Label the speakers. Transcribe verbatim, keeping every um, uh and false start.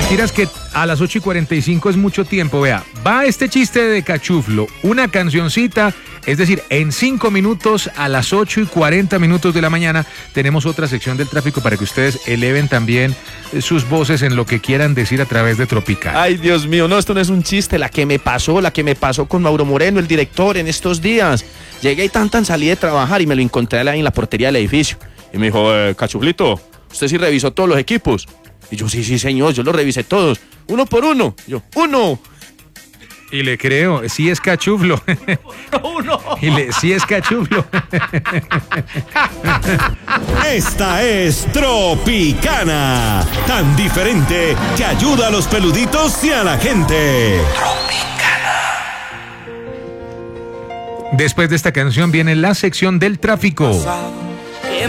Speaker 1: mentiras que a las ocho y cuarenta y cinco es mucho tiempo. Vea, va este chiste de Cachuflo, una cancioncita, es decir, en cinco minutos a las ocho y cuarenta minutos de la mañana tenemos otra sección del tráfico para que ustedes eleven también sus voces en lo que quieran decir a través de Tropical.
Speaker 2: Ay, Dios mío, no, esto no es un chiste, la que me pasó, la que me pasó con Mauro Moreno, el director, en estos días. Llegué y tan tan salí de trabajar y me lo encontré ahí en la portería del edificio. Y me dijo, eh, Cachuflito, ¿usted sí revisó todos los equipos? Y yo, sí, sí, señor, yo los revisé todos, uno por uno. Y yo, uno.
Speaker 1: Y le creo, sí es Cachuflo.
Speaker 2: Uno.
Speaker 1: Y le, sí es Cachuflo.
Speaker 3: Esta es Tropicana, tan diferente que ayuda a los peluditos y a la gente.
Speaker 1: Después de esta canción viene la sección del tráfico.